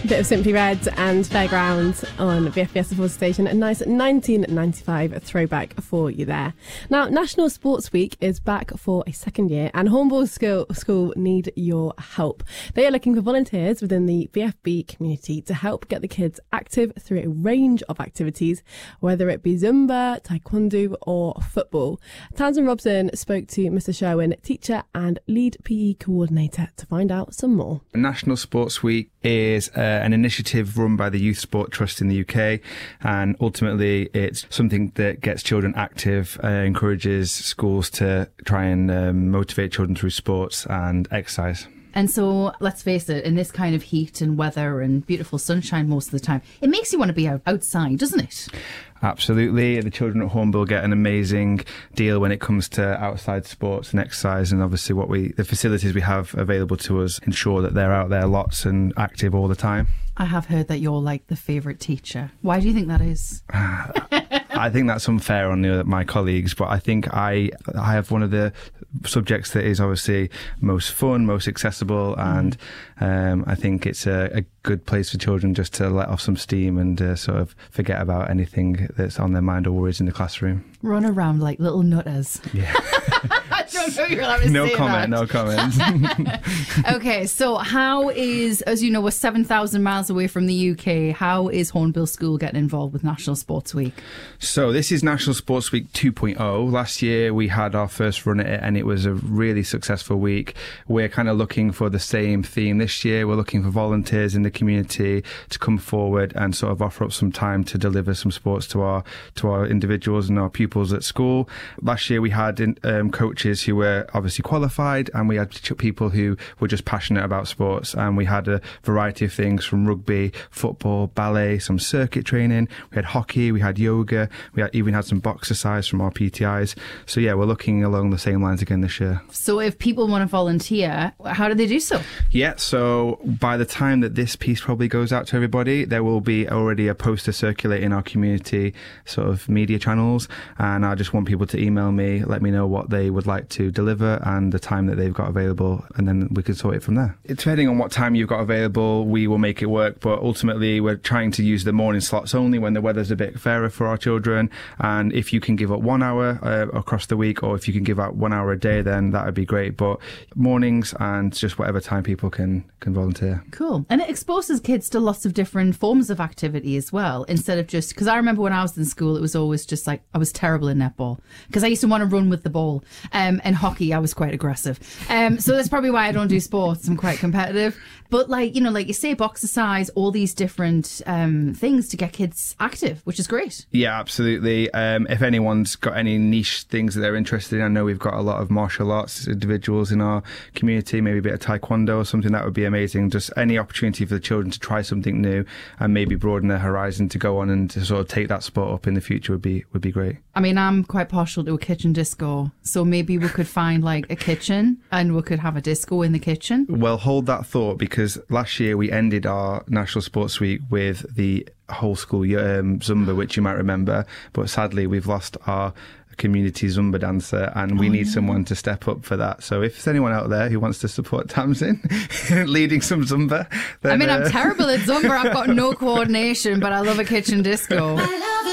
Bit of Simply Red and Fairground on BFBS The Force Station. A nice 1995 throwback for you there. Now, National Sports Week is back for a second year and Hornbill School need your help. They are looking for volunteers within the VFB community to help get the kids active through a range of activities, whether it be Zumba, Taekwondo or football. Townsend Robson spoke to Mr. Sherwin, teacher and lead PE coordinator, to find out some more. National Sports Week is an initiative run by the Youth Sport Trust in the UK, and ultimately it's something that gets children active, encourages schools to try and motivate children through sports and exercise. And so, let's face it, in this kind of heat and weather and beautiful sunshine most of the time, it makes you want to be outside, doesn't it? Absolutely. The children at Hornbill get an amazing deal when it comes to outside sports and exercise, and obviously the facilities we have available to us ensure that they're out there lots and active all the time. I have heard that you're like the favourite teacher. Why do you think that is? I think that's unfair on my colleagues, but I think I have one of the subjects that is obviously most fun, most accessible, and I think it's a good place for children just to let off some steam and sort of forget about anything that's on their mind or worries in the classroom. Run around like little nutters. Yeah. I don't know you're allowed to say that. No comment. Okay, so how is, as you know, we're 7,000 miles away from the UK. How is Hornbill School getting involved with National Sports Week? So this is National Sports Week 2.0. Last year we had our first run at it and it was a really successful week. We're kind of looking for the same theme this year. We're looking for volunteers in the community to come forward and sort of offer up some time to deliver some sports to our individuals and our pupils at school. Last year we had coaches who were obviously qualified, and we had people who were just passionate about sports, and we had a variety of things from rugby, football, ballet, some circuit training. We had hockey, we had yoga, we even had some boxercise from our PTIs. So yeah, we're looking along the same lines again this year. So if people want to volunteer, how do they do so? Yeah, so by the time that this piece probably goes out to everybody, there will be already a poster circulating in our community sort of media channels, and I just want people to email me, let me know what they would like to deliver and the time that they've got available, and then we can sort it from there. Depending on what time you've got available, we will make it work, but ultimately we're trying to use the morning slots only when the weather's a bit fairer for our children, and if you can give up 1 hour across the week, or if you can give out 1 hour a day, then that would be great. But mornings and just whatever time people can volunteer. Cool. And it exposes kids to lots of different forms of activity as well, instead of just, because I remember when I was in school, it was always just like, I was terrible in netball because I used to want to run with the ball, and hockey I was quite aggressive, so that's probably why I don't do sports. I'm quite competitive, but like you say, boxercise, all these different things to get kids active, which is great. Yeah, absolutely. If anyone's got any niche things that they're interested in, I know we've got a lot of martial arts individuals in our community, maybe a bit of taekwondo or something. That would be amazing. Just any opportunity for the children to try something new and maybe broaden their horizon to go on and to sort of take that sport up in the future would be great. I mean, I'm quite partial to a kitchen disco, so maybe we could find like a kitchen and we could have a disco in the kitchen. Well, hold that thought, because last year we ended our National Sports Week with the whole school Zumba, which you might remember, but sadly we've lost our community Zumba dancer, and we need someone to step up for that. So if there's anyone out there who wants to support Tamsin leading some Zumba, then, I mean, I'm terrible at Zumba. I've got no coordination, but I love a kitchen disco.